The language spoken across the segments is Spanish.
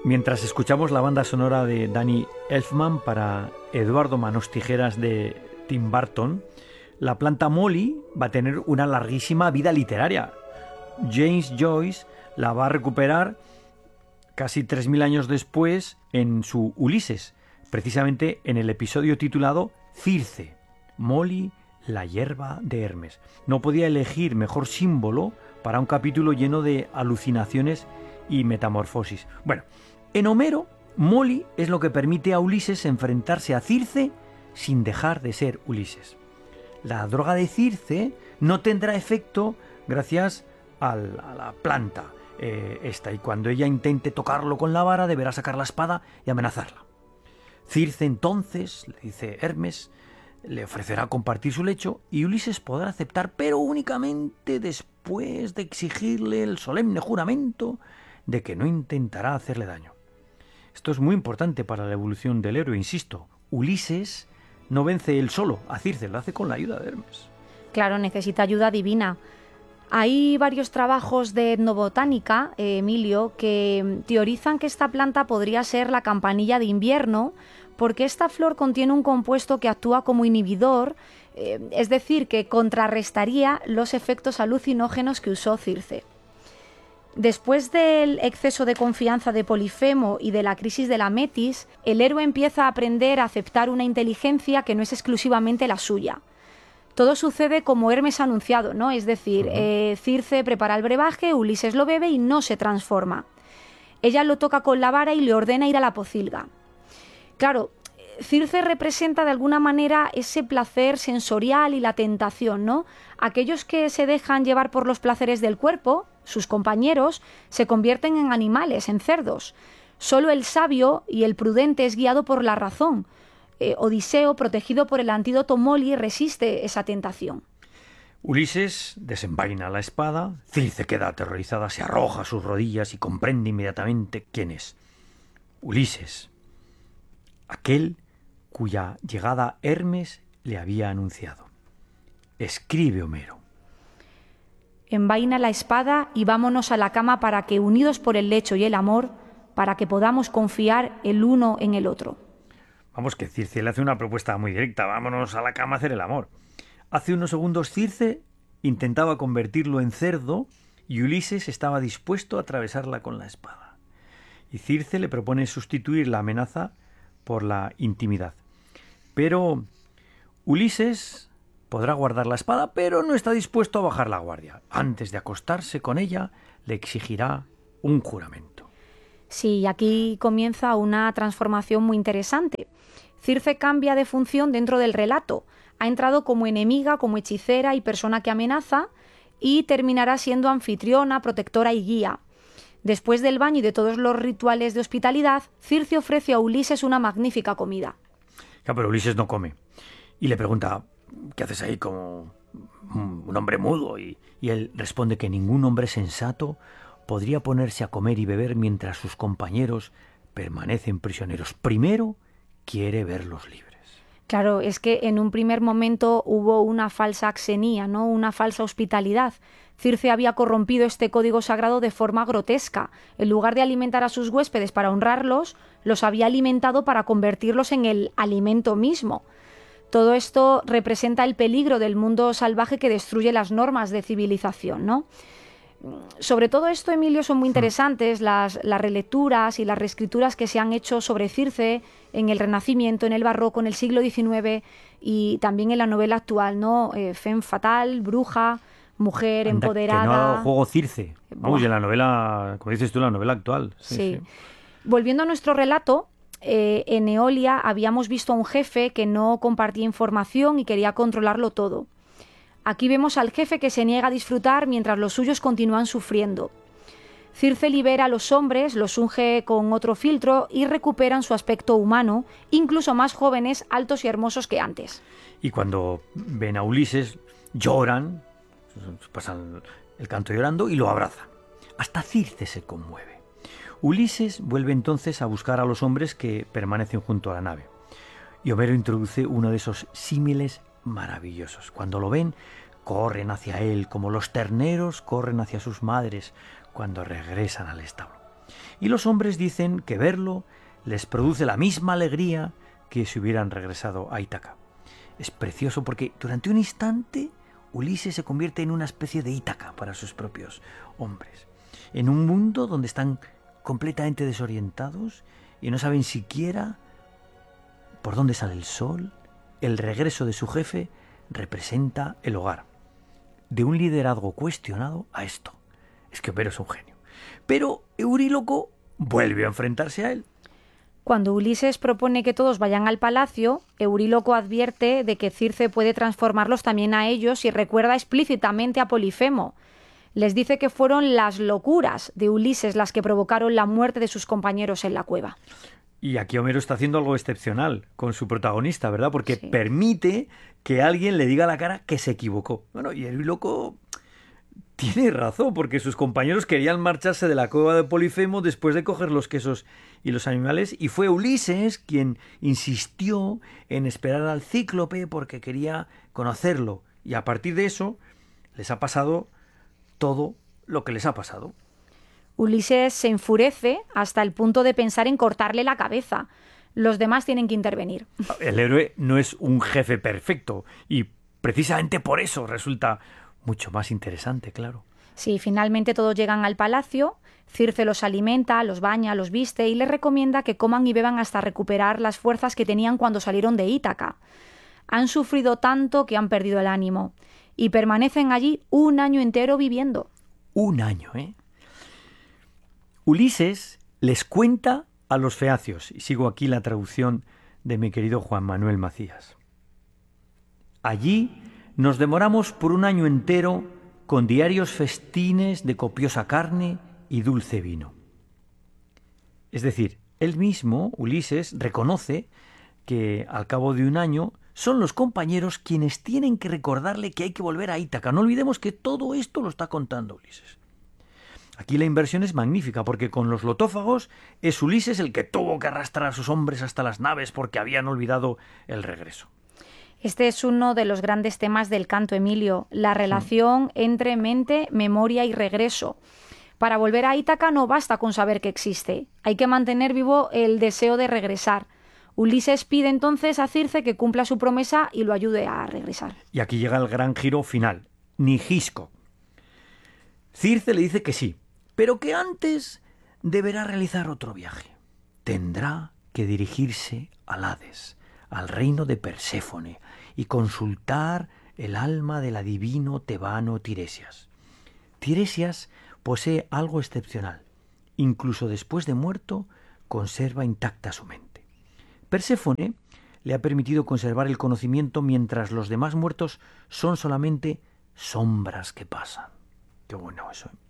Mientras escuchamos la banda sonora de Danny Elfman para Eduardo Manos Tijeras de Tim Burton, la planta Molly va a tener una larguísima vida literaria. James Joyce la va a recuperar casi 3000 años después en su Ulises, precisamente en el episodio titulado Circe, Molly, la hierba de Hermes. No podía elegir mejor símbolo para un capítulo lleno de alucinaciones y metamorfosis. Bueno, en Homero, Molly es lo que permite a Ulises enfrentarse a Circe sin dejar de ser Ulises. La droga de Circe no tendrá efecto gracias a la planta esta, y cuando ella intente tocarlo con la vara deberá sacar la espada y amenazarla. Circe entonces, le dice Hermes, le ofrecerá compartir su lecho y Ulises podrá aceptar, pero únicamente después de exigirle el solemne juramento de que no intentará hacerle daño. Esto es muy importante para la evolución del héroe, insisto. Ulises no vence él solo a Circe, lo hace con la ayuda de Hermes. Claro, necesita ayuda divina. Hay varios trabajos de etnobotánica, Emilio, que teorizan que esta planta podría ser la campanilla de invierno, porque esta flor contiene un compuesto que actúa como inhibidor, es decir, que contrarrestaría los efectos alucinógenos que usó Circe. Después del exceso de confianza de Polifemo y de la crisis de la Metis, el héroe empieza a aprender a aceptar una inteligencia que no es exclusivamente la suya. Todo sucede como Hermes ha anunciado, ¿no? Es decir, Circe prepara el brebaje, Ulises lo bebe y no se transforma. Ella lo toca con la vara y le ordena ir a la pocilga. Claro, Circe representa de alguna manera ese placer sensorial y la tentación, ¿no? Aquellos que se dejan llevar por los placeres del cuerpo, sus compañeros, se convierten en animales, en cerdos. Solo el sabio y el prudente es guiado por la razón. Odiseo, protegido por el antídoto Molly, resiste esa tentación. Ulises desenvaina la espada, Circe queda aterrorizada, se arroja a sus rodillas y comprende inmediatamente quién es. Ulises, aquel cuya llegada Hermes le había anunciado. Escribe Homero. Envaina la espada y vámonos a la cama para que, unidos por el lecho y el amor, para que podamos confiar el uno en el otro. Vamos, que Circe le hace una propuesta muy directa. Vámonos a la cama a hacer el amor. Hace unos segundos Circe intentaba convertirlo en cerdo y Ulises estaba dispuesto a atravesarla con la espada. Y Circe le propone sustituir la amenaza por la intimidad. Pero Ulises podrá guardar la espada, pero no está dispuesto a bajar la guardia. Antes de acostarse con ella, le exigirá un juramento. Sí, aquí comienza una transformación muy interesante. Circe cambia de función dentro del relato. Ha entrado como enemiga, como hechicera y persona que amenaza, y terminará siendo anfitriona, protectora y guía. Después del baño y de todos los rituales de hospitalidad, Circe ofrece a Ulises una magnífica comida. Ya, pero Ulises no come. Y le pregunta, ¿qué haces ahí como un hombre mudo? Y él responde que ningún hombre sensato podría ponerse a comer y beber mientras sus compañeros permanecen prisioneros. Primero quiere verlos libres. Claro, es que en un primer momento hubo una falsa axenía, ¿no? Una falsa hospitalidad. Circe había corrompido este código sagrado de forma grotesca. En lugar de alimentar a sus huéspedes para honrarlos, los había alimentado para convertirlos en el alimento mismo. Todo esto representa el peligro del mundo salvaje que destruye las normas de civilización, ¿no? Sobre todo esto, Emilio, son muy interesantes las relecturas y las reescrituras que se han hecho sobre Circe en el Renacimiento, en el Barroco, en el siglo XIX y también en la novela actual, ¿no? Femme fatale, bruja, mujer empoderada. Que no ha dado juego Circe. Vamos, y en la novela, como dices tú, la novela actual. Sí. Volviendo a nuestro relato, en Eolia habíamos visto a un jefe que no compartía información y quería controlarlo todo. Aquí vemos al jefe que se niega a disfrutar mientras los suyos continúan sufriendo. Circe libera a los hombres, los unge con otro filtro y recuperan su aspecto humano, incluso más jóvenes, altos y hermosos que antes. Y cuando ven a Ulises, lloran, pasan el canto llorando y lo abrazan. Hasta Circe se conmueve. Ulises vuelve entonces a buscar a los hombres que permanecen junto a la nave. Y Homero introduce uno de esos símiles maravillosos. Cuando lo ven, corren hacia él como los terneros corren hacia sus madres cuando regresan al establo. Y los hombres dicen que verlo les produce la misma alegría que si hubieran regresado a Ítaca. Es precioso porque durante un instante Ulises se convierte en una especie de Ítaca para sus propios hombres. En un mundo donde están completamente desorientados y no saben siquiera por dónde sale el sol, el regreso de su jefe representa el hogar. De un liderazgo cuestionado a esto. Es que Homero es un genio. Pero Euríloco vuelve a enfrentarse a él. Cuando Ulises propone que todos vayan al palacio, Euríloco advierte de que Circe puede transformarlos también a ellos y recuerda explícitamente a Polifemo. Les dice que fueron las locuras de Ulises las que provocaron la muerte de sus compañeros en la cueva. Y aquí Homero está haciendo algo excepcional con su protagonista, ¿verdad? Porque Sí. permite que alguien le diga a la cara que se equivocó. Bueno, y Euríloco tiene razón, porque sus compañeros querían marcharse de la cueva de Polifemo después de coger los quesos y los animales, y fue Ulises quien insistió en esperar al Cíclope porque quería conocerlo. Y a partir de eso les ha pasado todo lo que les ha pasado. Ulises se enfurece hasta el punto de pensar en cortarle la cabeza. Los demás tienen que intervenir. El héroe no es un jefe perfecto y precisamente por eso resulta mucho más interesante, claro. Sí, finalmente todos llegan al palacio. Circe los alimenta, los baña, los viste y les recomienda que coman y beban hasta recuperar las fuerzas que tenían cuando salieron de Ítaca. Han sufrido tanto que han perdido el ánimo y permanecen allí un año entero viviendo. Un año, ¿eh? Ulises les cuenta a los feacios, y sigo aquí la traducción de mi querido Juan Manuel Macías. Allí nos demoramos por un año entero con diarios festines de copiosa carne y dulce vino. Es decir, él mismo, Ulises, reconoce que al cabo de un año son los compañeros quienes tienen que recordarle que hay que volver a Ítaca. No olvidemos que todo esto lo está contando Ulises. Aquí la inversión es magnífica porque con los lotófagos es Ulises el que tuvo que arrastrar a sus hombres hasta las naves porque habían olvidado el regreso. Este es uno de los grandes temas del canto, Emilio, la relación entre mente, memoria y regreso. Para volver a Ítaca no basta con saber que existe, hay que mantener vivo el deseo de regresar. Ulises pide entonces a Circe que cumpla su promesa y lo ayude a regresar. Y aquí llega el gran giro final, Nigisco. Circe le dice que sí, pero que antes deberá realizar otro viaje. Tendrá que dirigirse al Hades, al reino de Perséfone, y consultar el alma del adivino tebano Tiresias. Tiresias posee algo excepcional. Incluso después de muerto, conserva intacta su mente. Perséfone le ha permitido conservar el conocimiento mientras los demás muertos son solamente sombras que pasan. Qué bueno eso, ¿eh?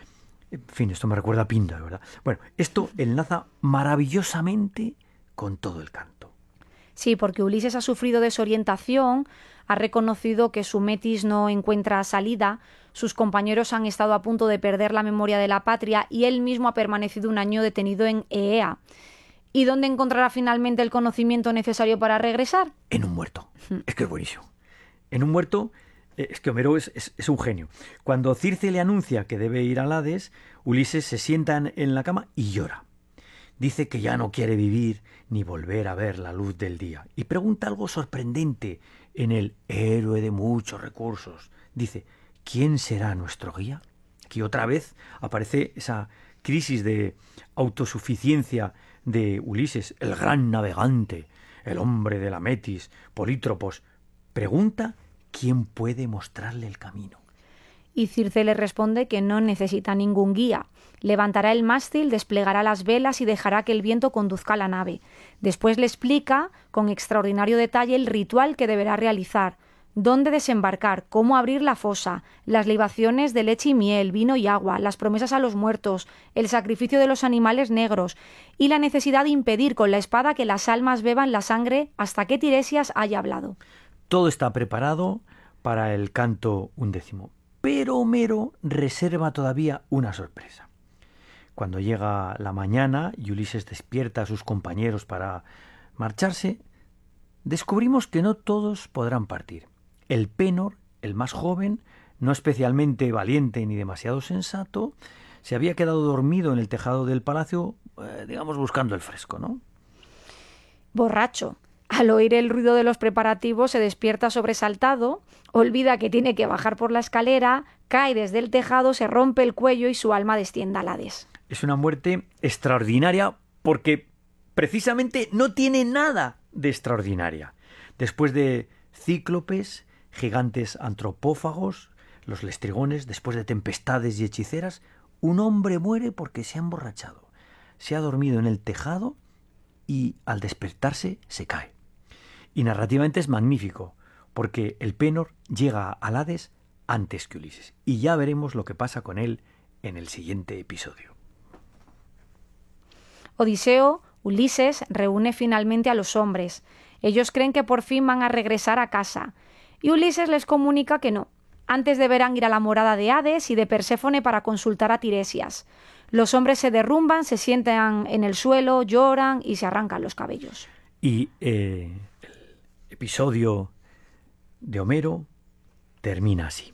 En fin, esto me recuerda a Píndaro, ¿verdad? Bueno, esto enlaza maravillosamente con todo el canto. Sí, porque Ulises ha sufrido desorientación, ha reconocido que su metis no encuentra salida, sus compañeros han estado a punto de perder la memoria de la patria y él mismo ha permanecido un año detenido en Eea. ¿Y dónde encontrará finalmente el conocimiento necesario para regresar? En un muerto. Es que es buenísimo. En un muerto, es que Homero es un genio. Cuando Circe le anuncia que debe ir al Hades, Ulises se sienta en la cama y llora. Dice que ya no quiere vivir ni volver a ver la luz del día. Y pregunta algo sorprendente en el héroe de muchos recursos. Dice, ¿quién será nuestro guía? Aquí otra vez aparece esa crisis de autosuficiencia de Ulises, el gran navegante, el hombre de la Metis, Polítropos. Pregunta quién puede mostrarle el camino. Y Circe le responde que no necesita ningún guía. Levantará el mástil, desplegará las velas y dejará que el viento conduzca la nave. Después le explica, con extraordinario detalle, el ritual que deberá realizar, dónde desembarcar, cómo abrir la fosa, las libaciones de leche y miel, vino y agua, las promesas a los muertos, el sacrificio de los animales negros y la necesidad de impedir con la espada que las almas beban la sangre hasta que Tiresias haya hablado. Todo está preparado para el canto 11. Pero Homero reserva todavía una sorpresa. Cuando llega la mañana y Ulises despierta a sus compañeros para marcharse, descubrimos que no todos podrán partir. El Pénor, el más joven, no especialmente valiente ni demasiado sensato, se había quedado dormido en el tejado del palacio, digamos, buscando el fresco, ¿no? Borracho. Al oír el ruido de los preparativos se despierta sobresaltado, olvida que tiene que bajar por la escalera, cae desde el tejado, se rompe el cuello y su alma desciende al Hades. Es una muerte extraordinaria porque precisamente no tiene nada de extraordinaria. Después de cíclopes, gigantes antropófagos, los lestrigones, después de tempestades y hechiceras, un hombre muere porque se ha emborrachado. Se ha dormido en el tejado y al despertarse se cae. Y narrativamente es magnífico, porque el Pénor llega al Hades antes que Ulises. Y ya veremos lo que pasa con él en el siguiente episodio. Odiseo, Ulises, reúne finalmente a los hombres. Ellos creen que por fin van a regresar a casa. Y Ulises les comunica que no. Antes deberán ir a la morada de Hades y de Perséfone para consultar a Tiresias. Los hombres se derrumban, se sientan en el suelo, lloran y se arrancan los cabellos. Y el episodio de Homero termina así.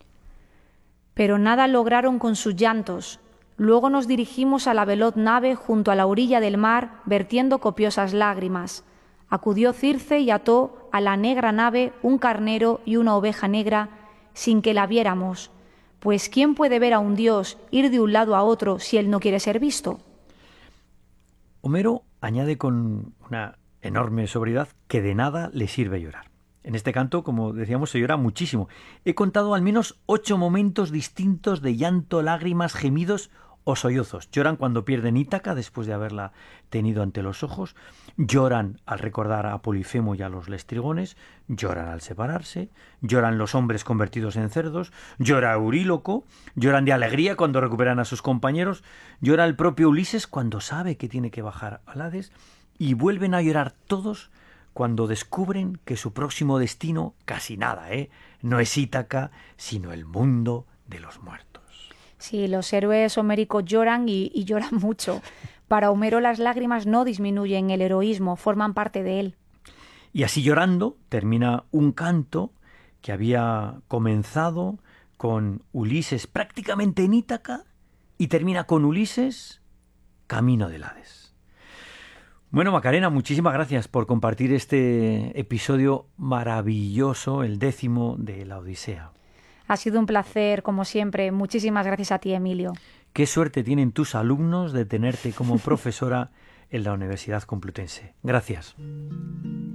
Pero nada lograron con sus llantos. Luego nos dirigimos a la veloz nave junto a la orilla del mar, vertiendo copiosas lágrimas. Acudió Circe y ató a la negra nave un carnero y una oveja negra sin que la viéramos. Pues ¿quién puede ver a un dios ir de un lado a otro si él no quiere ser visto? Homero añade con una enorme sobriedad que de nada le sirve llorar. En este canto, como decíamos, se llora muchísimo. He contado al menos 8 momentos distintos de llanto, lágrimas, gemidos o sollozos. Lloran cuando pierden Ítaca después de haberla tenido ante los ojos. Lloran al recordar a Polifemo y a los lestrigones. Lloran al separarse. Lloran los hombres convertidos en cerdos. Llora Euríloco. Lloran de alegría cuando recuperan a sus compañeros. Llora el propio Ulises cuando sabe que tiene que bajar al Hades. Y vuelven a llorar todos cuando descubren que su próximo destino, casi nada, no es Ítaca, sino el mundo de los muertos. Sí, los héroes homéricos lloran y lloran mucho. Para Homero las lágrimas no disminuyen el heroísmo, forman parte de él. Y así llorando termina un canto que había comenzado con Ulises prácticamente en Ítaca y termina con Ulises camino del Hades. Bueno, Macarena, muchísimas gracias por compartir este episodio maravilloso, el 10º de la Odisea. Ha sido un placer, como siempre. Muchísimas gracias a ti, Emilio. Qué suerte tienen tus alumnos de tenerte como profesora en la Universidad Complutense. Gracias.